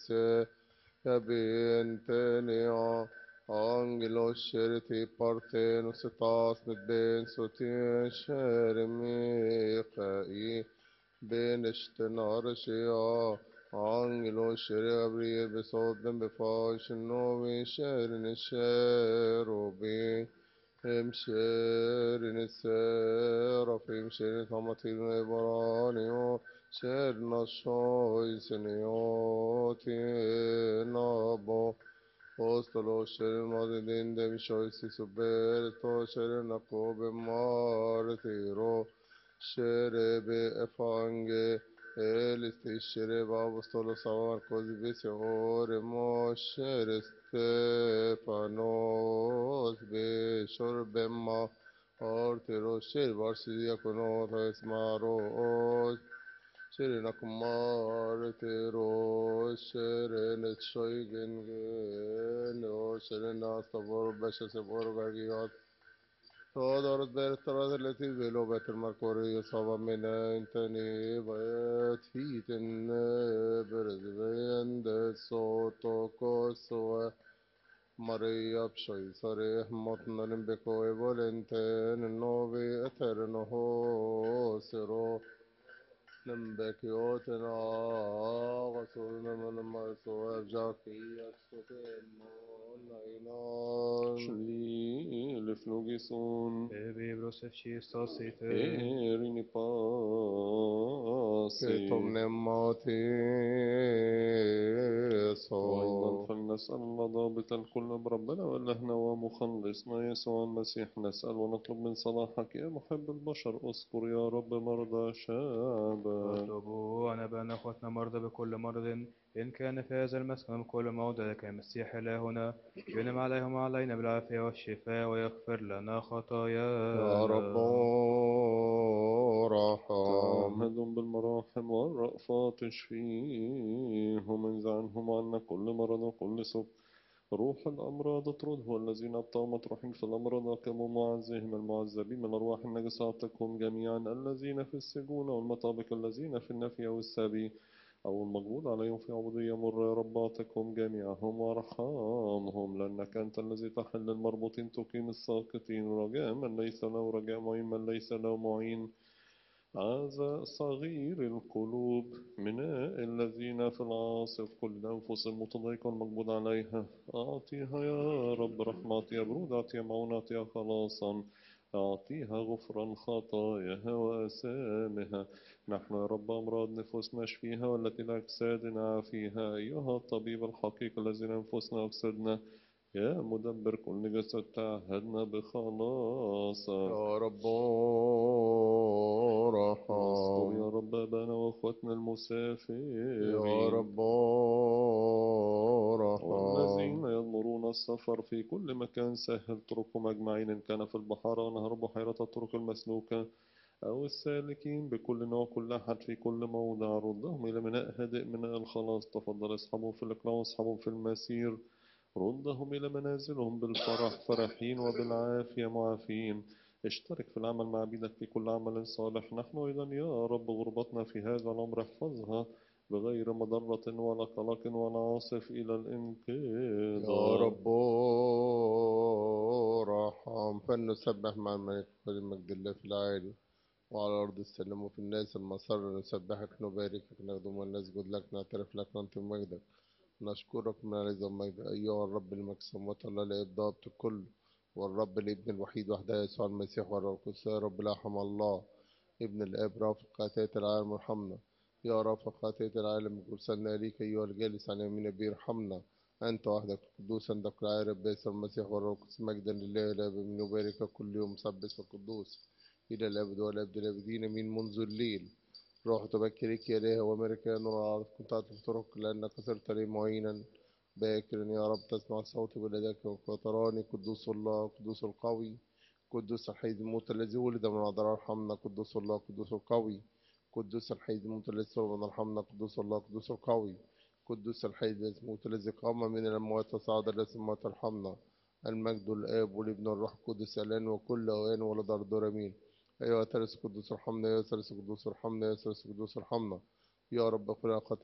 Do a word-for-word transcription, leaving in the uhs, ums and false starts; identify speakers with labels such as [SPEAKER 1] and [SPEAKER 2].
[SPEAKER 1] se bentenea angelos sherti parthenos tas mit ben sotin shermi ben اشتنار شيا angelos sher Gabriel besod ben befash novi sherin sherobi hem sherin serafim sherin hamatil nebaranio sher nashoy senioti nabo Ostalo sherin madin dem shoy si super to sherin akobe martiro sherebe efange Elisti shereba apostolo savar kozbis ore mo sherestefanos be shorbemma ortero sher varsidia kono esmaro Shirin akmar tero shirin shoygen gen o shirin astavor beshe sevor gargiyat Todor ber torad leti velo beter markori sava mena intani bayat hitin berz vend soto koso Maria pshoy sare motnalim beko evolenten novi eterno ho sero Nembekiyotena غسولنا من المرسوة جاكية سكيمون عينان
[SPEAKER 2] Shli leflogison
[SPEAKER 3] Bibros efshistasite.
[SPEAKER 2] erini pasi
[SPEAKER 1] كتم نماتي
[SPEAKER 2] وأيضا
[SPEAKER 1] صو
[SPEAKER 2] فلنسأل الله ضابط الكل بربنا وإلهنا ومخلصنا يسوع المسيح نسأل ونطلب من صلاحك يا محب البشر اذكر يا رب مرضى شعبك
[SPEAKER 3] اطلبوا أن أبانا أخوتنا مرضى بكل مرض إن كان في هذا المسكن كل موضع لك المسيح إلهنا ينم عليهم وعلينا بالعافية والشفاء ويغفر لنا خطايانا
[SPEAKER 1] يا رب رحم
[SPEAKER 2] تعهدهم بالمراحم والرأفات اشفيهم انزع عنهم عنا كل مرض وكل سوء روح الأمراض اطرده والذين أبطأوا مطروحين في الأمراض أقاموا معزهم المعذبين من أرواح النجسة أعتقهم جميعا الذين في السجون والمطابق الذين في النفي أو السبي أو المقبوض عليهم في عبودية مر يا رب أعتقهم جميعهم وارحمهم لأنك أنت الذي تحل المربوطين تقيم الساقطين رجاء من ليس له رجاء معين من ليس له معين هذا صغير القلوب من الذين في العاصف كل الأنفس المتضايقة والمقبوض عليها أعطيها يا رب رحمة أعطيها برود أعطيها معونة أعطيها خلاصا أعطيها غفرا خطاياها وأسامها نحن يا رب أمراض نفوسنا اشفيها والتي لأجسادنا عافيها أيها الطبيب الحقيقي الذي لأنفسنا وأجسادنا يا مدبر كل جسد تعهدنا بخلاصك
[SPEAKER 1] يا رب
[SPEAKER 2] واذكر
[SPEAKER 1] رحم
[SPEAKER 2] يا رب أبانا وأخوتنا المسافرين
[SPEAKER 1] يا رب
[SPEAKER 2] والذين
[SPEAKER 1] رحم
[SPEAKER 2] يضمرون السفر في كل مكان سهل طرقهم أجمعين إن كان في البحر ونهر بحيرة الطرق المسلوكة أو السالكين بكل نوع كل أحد في كل موضع ردهم إلى ميناء هادئ ميناء الخلاص تفضل اصحابهم في الإقلاع واصحابهم في المسير ردهم إلى منازلهم بالفرح فرحين وبالعافية معافين اشترك في العمل مع عبيدك في كل عمل صالح نحن أيضا يا رب غربتنا في هذا العمر احفظها بغير مضرة ولا قلق ولا عاصف إلى
[SPEAKER 1] يا
[SPEAKER 2] الانقضاء
[SPEAKER 1] رب رحم فلنسبح مع الملك والمجد الله في العالي وعلى الأرض السلام وفي الناس المسر نسبحك نباركك نخدم ونسجد لك نعترف لك ننطق مجدك نشكرك من عز المجد أيها الرب المكسوم وطلع لإبداع الكل والرب الابن الوحيد وحده يسوع المسيح والروح القدس يا رب ارحم الله ابن الآب رافق خطية العالم ارحمنا يا رافق خطية العالم ارسلنا إليك أيها الجالس عن يمين أبي ارحمنا أنت وحدك قدوس عندك العارف باسم المسيح والروح القدس مجدا لله الآب من يبارك كل يوم سبس وقدوس إلى الأبد والأبد الأبدين من منذ الليل روح تبكرك يا إله وملك يا نور العرض كنت أعطف طرق لأنك صرت لي معينا باكرا يا رب تسمع صوتي بلدك وتراني قدوس الله قدوس القوي قدوس الحي الموت الذي ولد من عذراء ارحمنا قدوس الله قدوس القوي قدوس الحي الموت الذي صلب من ارحمنا قدوس الله قدوس القوي قدوس الحي الموت الذي قام من الأموات وصعد إلى السماوات ارحمنا المجد الآب والابن والروح القدس الآن وكل أوان ولد الدور آمين أيها الثالث قدوس ارحمنا يا ثالث قدوس ارحمنا يا ثالث قدوس ارحمنا يا رب اغفر لنا خطايانا